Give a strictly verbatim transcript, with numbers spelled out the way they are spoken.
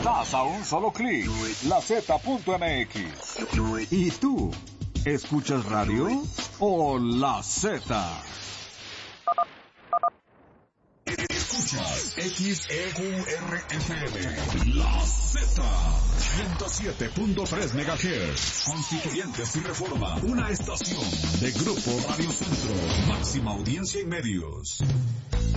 Estás a un solo clic. La Z punto M X. ¿Y tú? ¿Escuchas radio o La Z? Escuchas X E Q R F M, La Z, ciento siete punto tres megahertz, Constituyentes y Reforma, una estación de Grupo Radio Centro, máxima audiencia y medios.